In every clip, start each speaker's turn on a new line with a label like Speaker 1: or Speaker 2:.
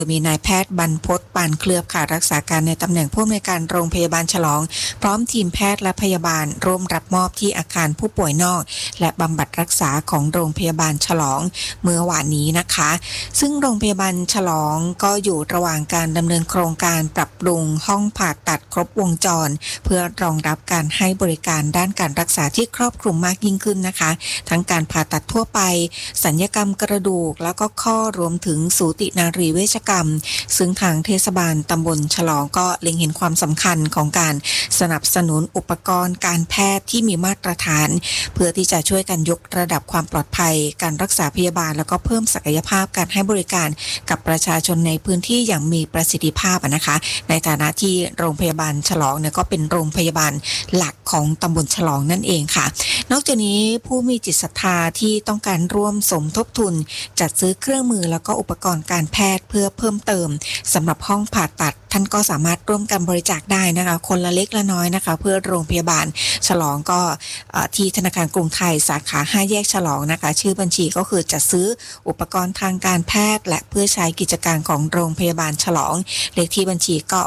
Speaker 1: มีนายแพทย์บรรพต ปานเคลือบค่ะรักษาการในตำแหน่งผู้อำนวยการโรงพยาบาลฉลองพร้อมทีมแพทย์และพยาบาลร่วมรับมอบที่อาคารผู้ป่วยนอกและบำบัดรักษาของโรงพยาบาลฉลองเมื่อวานนี้นะคะซึ่งโรงพยาบาลฉลองก็อยู่ระหว่างการดำเนินโครงการปรับปรุงห้องผ่าตัดครบวงจรเพื่อรองรับการให้บริการด้านการรักษาที่ครอบคลุมมากยิ่งขึ้นนะคะทั้งการผ่าตัดทั่วไปศัลยกรรมกระดูกแล้วก็ข้อรวมถึงสูตินารีเวชกรรมซึ่งทางเทศบาลตำบลฉลองก็เล็งเห็นความสำคัญของการสนับสนุนอุปกรณ์การแพทย์ที่มีมาตรฐานเพื่อที่จะช่วยกันยกระดับความปลอดภัยการรักษาพยาบาลแล้วก็เพิ่มศักยภาพการให้บริการกับประชาชนในพื้นที่อย่างมีประสิทธิภาพนะคะในฐานะที่โรงพยาบาลฉลองเนี่ยก็เป็นโรงพยาบาลหลักของตำบลฉลองนั่นเองค่ะนอกจากนี้ผู้มีจิตศรัทธาที่ต้องการร่วมสมทบทุนจัดซื้อเครื่องมือแล้วก็อุปกรณ์การแพทย์เพื่อเพิ่มเติมสำหรับห้องผ่าตัดท่านก็สามารถร่วมกันบริจาคได้นะคะคนละเล็กละน้อยนะคะเพื่อโรงพยาบาลฉลองก็ที่ธนาคารกรุงไทยสาขา5แยกฉลองนะคะชื่อบัญชีก็คือจัดซื้ออุปกรณ์ทางการแพทย์และเพื่อใช้กิจการของโรงพยาบาลฉลองเลขที่บัญชีก็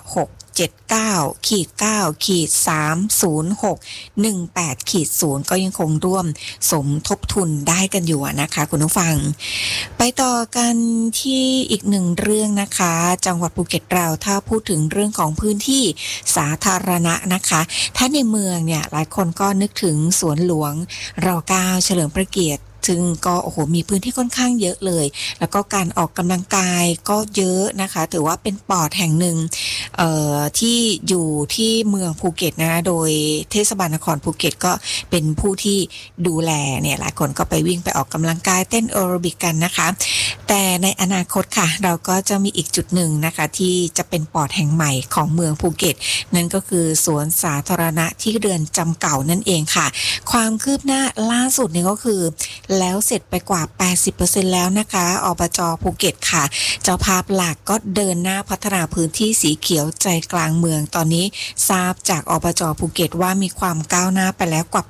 Speaker 1: 679-9-306-18-0ก็ยังคงร่วมสมทบทุนได้กันอยู่นะคะคุณผู้ฟังไปต่อกันที่อีกหนึ่งเรื่องนะคะจังหวัดภูเก็ตเราถ้าพูดถึงเรื่องของพื้นที่สาธารณะนะคะถ้าในเมืองเนี่ยหลายคนก็นึกถึงสวนหลวงร.9 เฉลิมพระเกียรติซึ่งก็โอ้โหมีพื้นที่ค่อนข้างเยอะเลยแล้วก็การออกกำลังกายก็เยอะนะคะถือว่าเป็นปอดแห่งหนึ่งที่อยู่ที่เมืองภูเก็ตนะคะโดยเทศบาลนครภูเก็ตก็เป็นผู้ที่ดูแลเนี่ยหลายคนก็ไปวิ่งไปออกกำลังกายเต้นแอโรบิกกันนะคะแต่ในอนาคตค่ะเราก็จะมีอีกจุดหนึ่งนะคะที่จะเป็นปอดแห่งใหม่ของเมืองภูเก็ตนั่นก็คือสวนสาธารณะที่เรือนจำเก่านั่นเองค่ะความคืบหน้าล่าสุดเนี่ยก็คือแล้วเสร็จไปกว่า 80% แล้วนะคะอบจ.ภูเก็ตค่ะเจ้าภาพหลักก็เดินหน้าพัฒนาพื้นที่สีเขียวใจกลางเมืองตอนนี้ทราบจากอบจ.ภูเก็ตว่ามีความก้าวหน้าไปแล้วกว่า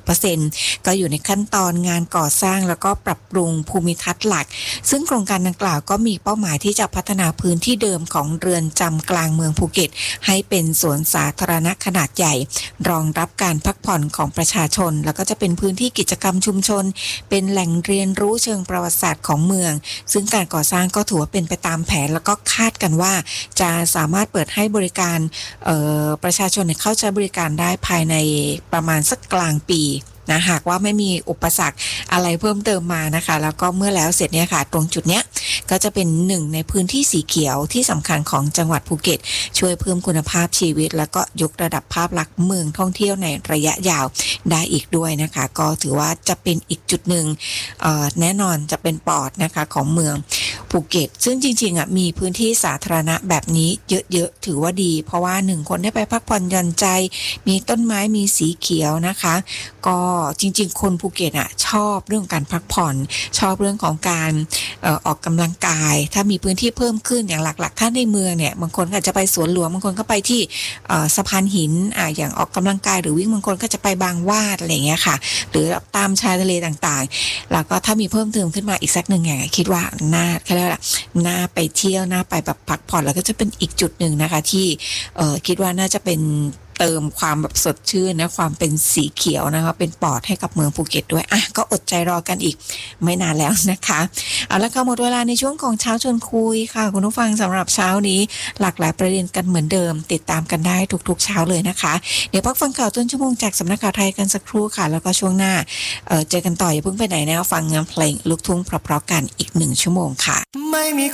Speaker 1: 80% ก็อยู่ในขั้นตอนงานก่อสร้างแล้วก็ปรับปรุงภูมิทัศน์หลักซึ่งโครงการดังกล่าวก็มีเป้าหมายที่จะพัฒนาพื้นที่เดิมของเรือนจำกลางเมืองภูเก็ตให้เป็นสวนสาธารณะขนาดใหญ่รองรับการพักผ่อนของประชาชนแล้วก็จะเป็นพื้นที่กิจกรรมชุมชนเป็นแหล่งเรียนรู้เชิงประวัติศาสตร์ของเมืองซึ่งการก่อสร้างก็ถือว่าเป็นไปตามแผนแล้วก็คาดกันว่าจะสามารถเปิดให้บริการประชาชนเข้าใช้บริการได้ภายในประมาณสักกลางปีนะหากว่าไม่มีอุปสรรคอะไรเพิ่มเติมมานะคะแล้วก็เมื่อแล้วเสร็จเนี่ยค่ะตรงจุดเนี้ยก็จะเป็นหนึ่งในพื้นที่สีเขียวที่สำคัญของจังหวัดภูเก็ตช่วยเพิ่มคุณภาพชีวิตแล้วก็ยกระดับภาพลักษณ์เมืองท่องเที่ยวในระยะยาวได้อีกด้วยนะคะก็ถือว่าจะเป็นอีกจุดหนึ่งแน่นอนจะเป็นปอดนะคะของเมืองภูเก็ตซึ่งจริงๆมีพื้นที่สาธารณะแบบนี้เยอะๆถือว่าดีเพราะว่า1คนได้ไปพักผ่อนหย่อนใจมีต้นไม้มีสีเขียวนะคะก็จริงๆคนภูเก็ตชอบเรื่องการพักผ่อนชอบเรื่องของการออกกำลังกายถ้ามีพื้นที่เพิ่มขึ้นอย่างหลักๆถ้าในเมืองเนี่ยบางคนก็จะไปสวนหลวงบางคนก็ไปที่สะพานหินอย่างออกกำลังกายหรือวิ่งบางคนก็จะไปบางวาดอะไรอย่างเงี้ยค่ะหรือตามชายทะเลต่างๆแล้วก็ถ้ามีเพิ่มเติมขึ้นมาอีกสักหนึ่งอย่างคิดว่าน่าไปเที่ยวน่าไปแบบพักผ่อนแล้วก็จะเป็นอีกจุดหนึ่งนะคะที่คิดว่าน่าจะเป็นเติมความแบบสดชื่นนะความเป็นสีเขียวนะคะเป็นปอดให้กับเมืองภูเก็ตด้วยก็อดใจรอกันอีกไม่นานแล้วนะคะเอาละค่ะหมดเวลาในช่วงของเช้าชวนคุยค่ะคุณผู้ฟังสำหรับเช้านี้หลากหลายประเด็นกันเหมือนเดิมติดตามกันได้ทุกๆเช้าเลยนะคะเดี๋ยวพักฟังข่าวต้นชั่วโมงจากสำนักข่าวไทยกันสักครู่ค่ะแล้วก็ช่วงหน้าเจอกันต่ออย่าเพิ่งไปไหนนะฟังงานเพลงลูกทุ่งเพราะๆกันอีก1 ชั่วโมงค่ะไม่มี